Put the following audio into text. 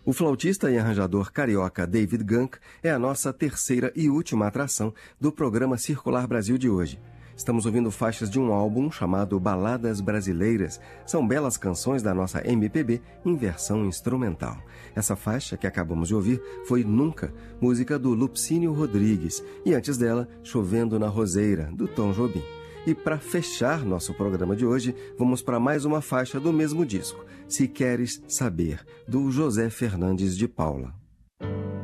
O flautista e arranjador carioca David Gunk é a nossa terceira e última atração do programa Circular Brasil de hoje. Estamos ouvindo faixas de um álbum chamado Baladas Brasileiras. São belas canções da nossa MPB em versão instrumental. Essa faixa que acabamos de ouvir foi Nunca, música do Lupcínio Rodrigues, e antes dela, Chovendo na Roseira, do Tom Jobim. E para fechar nosso programa de hoje, vamos para mais uma faixa do mesmo disco, Se Queres Saber, do José Fernandes de Paula.